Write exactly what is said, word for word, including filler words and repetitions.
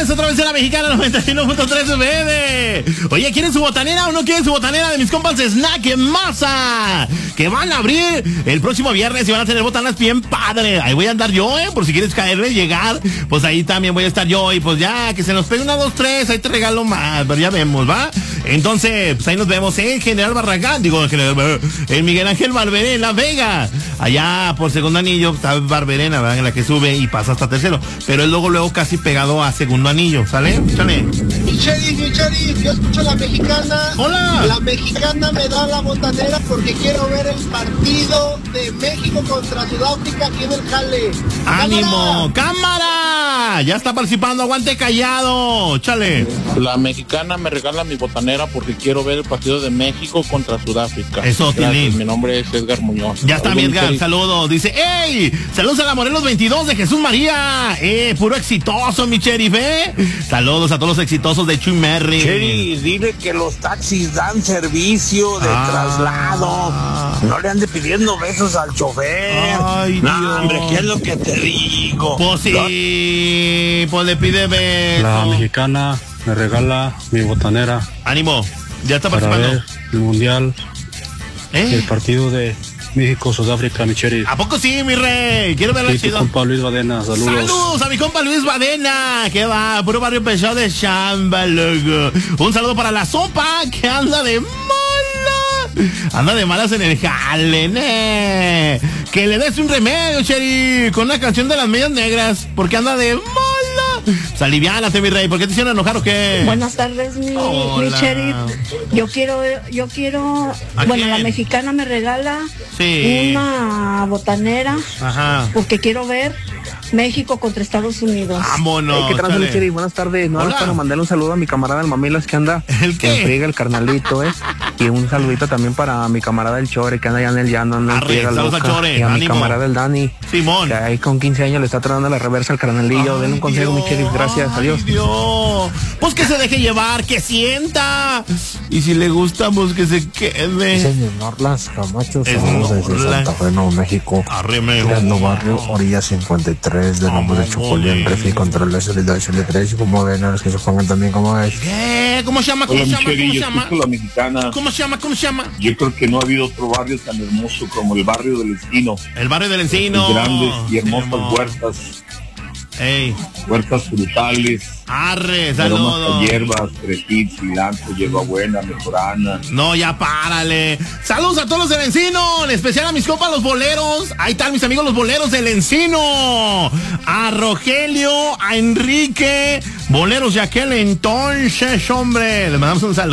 días, otra vez en la Mexicana noventa y uno punto tres F M. Oye, ¿quieren su botanera o no quieren su botanera de mis compas de Snack en Masa? Que van a abrir el próximo viernes y van a tener botanas bien padre. Ahí voy a andar yo, eh, por si quieres caerle, llegar, pues ahí también voy a estar yo. Y pues ya, que se nos pegue una, dos, tres, ahí te regalo más, pero ya vemos, ¿va? Entonces, pues ahí nos vemos en General Barragán, digo, en General, en Miguel Ángel Barberé, en La Vega. Allá por segundo anillo está Barberena, ¿verdad? En la que sube y pasa hasta tercero. Pero es luego, luego casi pegado a segundo anillo, ¿sale? Chale. Mi Sheriff, mi Sheriff, yo escucho la Mexicana. Hola. La Mexicana me da la botanera porque quiero ver el partido de México contra Sudáfrica aquí en el Jale. ¡Ánimo! ¡Cámara! Ya está participando, aguante callado. Chale. La Mexicana me regala mi botanera porque quiero ver el partido de México contra Sudáfrica. Eso, Tilín. Mi nombre es Edgar Muñoz. Ya está, mi Saludos, Edgar, saludos. Dice, ¡ey! Saludos a la Morelos veintidós de Jesús María. Eh, puro exitoso, mi sheriff, eh. Saludos a todos los exitosos de Chuy Merry. Sheriff, dile que los taxis dan servicio de Ah. traslado. No le ande pidiendo besos al chofer. Ay, no, Dios. hombre, ¿qué es lo que te digo? Pues sí, pues le pide beso. La Mexicana me regala mi botanera Ánimo, ya está para participando. ver el mundial y el ¿Eh? partido de México-Sudáfrica, mi sheriff. ¿A poco sí, mi rey? Quiero verlo Sí, tu chido. compa Luis Badena, saludos. Saludos a mi compa Luis Badena, que va, puro barrio pesado de Chamba, loco. Un saludo para la sopa, que anda de mala. Anda de malas en el jale, ne. Que le des un remedio, Cheri, con una canción de las medias negras, porque anda de mala. Pues aliviánate, mi rey, ¿por qué te hicieron enojar o qué? Buenas tardes, mi, mi Hola. sheriff. Yo quiero, yo quiero, ¿A bueno, quién? la Mexicana me regala Sí. una botanera Ajá. porque quiero ver México contra Estados Unidos. Vámonos. ¿Qué tal, chale. Sheriff? Buenas tardes. No, Hola. para mandarle un saludo a mi camarada el Mamilas que anda ¿El qué? en friega, el carnalito, ¿eh? Y un saludito también para mi camarada el Chore, que anda allá en el llano, anda en Arre, friega saludos al loca. Chore, Y a mi ánimo. camarada el Dani, Simón. que ahí con quince años le está tratando la reversa al carnalillo. Ay, Denle un consejo, Dios. mi Sheriff. Gracias, Ay, adiós. Dios. Pues que se deje llevar, que sienta. Y si le gusta, pues que se quede. Señor Norlas Camacho, Es saludos desde Norlas. Santa Fe, Nuevo México. Arreme. Creando Barrio, Orilla cincuenta y tres, de nombre de Chocolín, Refi, control de solidaridad de tres, y como ven, a los que se pongan también como es. ¿Qué? ¿Cómo se llama? ¿Cómo Hola, se llama? ¿Cómo Michelle, se yo llama? escucho la Mexicana. ¿Cómo se llama? ¿Cómo se llama? Yo creo que no ha habido otro barrio tan hermoso como el barrio del Encino. El barrio del Encino. Sus grandes y hermosas Simón. huertas, Ey, huertas frutales, arre, aromas saludos. a hierbas, perejil, cilantro, hierbabuena, mejorana. No, ya párale. Saludos a todos los del Encino, en especial a mis compas los boleros. Ahí están mis amigos los boleros del Encino. A Rogelio, a Enrique, boleros de aquel entonces, hombre. Le mandamos un saludo.